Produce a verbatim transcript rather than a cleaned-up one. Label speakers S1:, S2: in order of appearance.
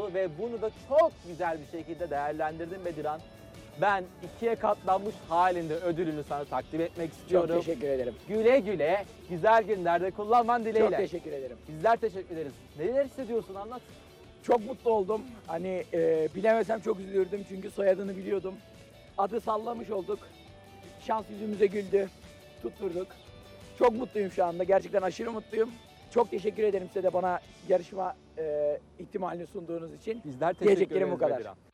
S1: olduğunu ve bunu da çok güzel bir şekilde değerlendirdin Bediran. Ben ikiye katlanmış halinde ödülünü sana takdim etmek istiyorum.
S2: Çok teşekkür ederim.
S1: Güle güle, güzel günlerde kullanman dileğiyle.
S2: Çok teşekkür ederim.
S1: Bizler teşekkür ederiz. Neler hissediyorsun, anlat.
S2: Çok mutlu oldum. Hani e, bilemesem çok üzülürdüm çünkü soyadını biliyordum. Adı sallamış olduk. Şans yüzümüze güldü. Tutturduk. Çok mutluyum şu anda. Gerçekten aşırı mutluyum. Çok teşekkür ederim size de bana yarışma e, ihtimalini sunduğunuz için.
S1: Bizler teşekkür
S2: Diyeceklerim
S1: ederiz
S2: bu kadar.
S1: Bediran.